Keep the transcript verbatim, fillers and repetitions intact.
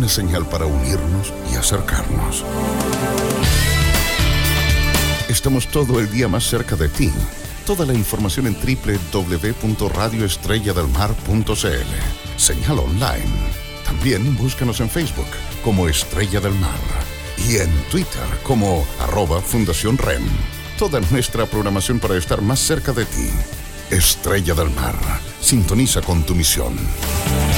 señal para unirnos y acercarnos. Estamos todo el día más cerca de ti. Toda la información en doble u doble u doble u punto radio estrella del mar punto c l. Señal online. También búscanos en Facebook como Estrella del Mar y en Twitter como arroba Fundación REM. Toda nuestra programación para estar más cerca de ti. Estrella del Mar. Sintoniza con tu misión.